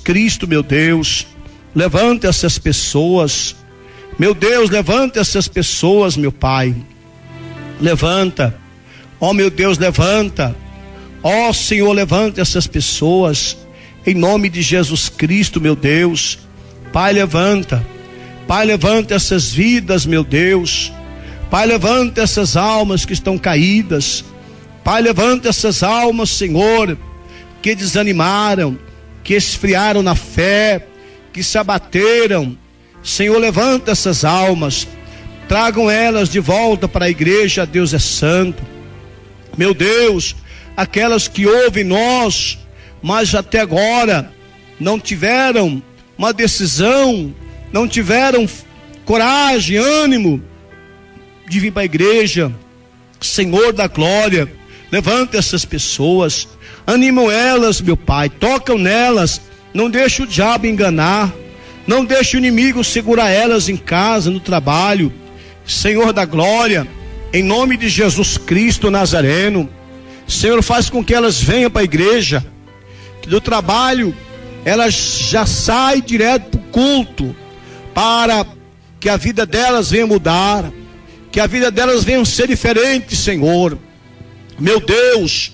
Cristo, meu Deus, levanta essas pessoas. Meu Deus, levanta essas pessoas, meu Pai. Levanta. Ó, meu Deus, levanta. Ó, Senhor, levanta essas pessoas. Em nome de Jesus Cristo, meu Deus. Pai, levanta. Pai, levanta essas vidas, meu Deus. Pai, levanta essas almas que estão caídas. Pai, levanta essas almas, Senhor, que desanimaram, que esfriaram na fé, que se abateram. Senhor, levanta essas almas, tragam elas de volta para a igreja. Deus é santo. Meu Deus, aquelas que ouvem nós, mas até agora não tiveram uma decisão, não tiveram coragem, ânimo de vir para a igreja. Senhor da glória, levanta essas pessoas, animam elas, meu Pai, tocam nelas, não deixa o diabo enganar, não deixa o inimigo segurar elas em casa, no trabalho. Senhor da glória, em nome de Jesus Cristo Nazareno, Senhor, faz com que elas venham para a igreja, que do trabalho elas já saem direto para o culto, para que a vida delas venha mudar, que a vida delas venha ser diferente, Senhor. Meu Deus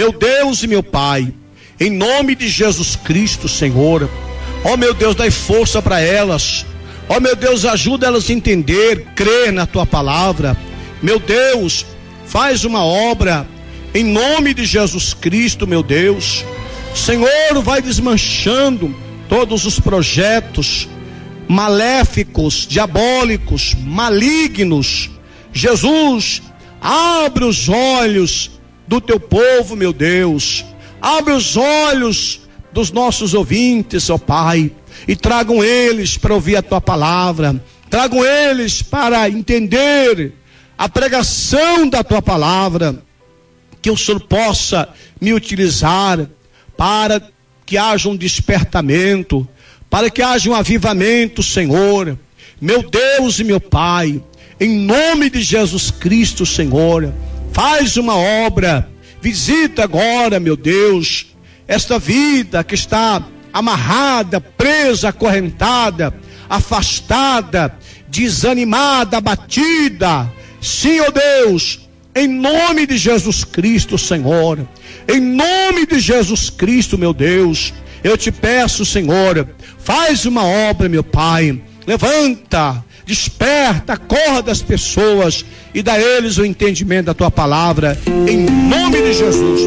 e meu Pai, em nome de Jesus Cristo, Senhor, ó meu Deus, dai força para elas, ó meu Deus, ajuda elas a entender, crer na tua palavra. Meu Deus, faz uma obra, em nome de Jesus Cristo, meu Deus. Senhor, vai desmanchando todos os projetos maléficos, diabólicos, malignos. Jesus, abre os olhos do teu povo, meu Deus. Abre os olhos dos nossos ouvintes, ó Pai, e tragam eles para ouvir a tua palavra. Tragam eles para entender a pregação da tua palavra. Que o Senhor possa me utilizar para que haja um despertamento, para que haja um avivamento, Senhor. Meu Deus e meu Pai, em nome de Jesus Cristo, Senhor, faz uma obra. Visita agora, meu Deus, esta vida que está amarrada, presa, acorrentada, afastada, desanimada, abatida. Sim, ó Deus, em nome de Jesus Cristo, Senhor, em nome de Jesus Cristo, meu Deus, eu te peço, Senhor, faz uma obra, meu Pai. Levanta, desperta, acorda as pessoas e dá a eles o entendimento da tua palavra, em nome de Jesus.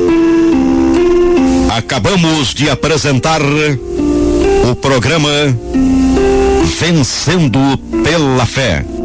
Acabamos de apresentar o programa Vencendo pela Fé.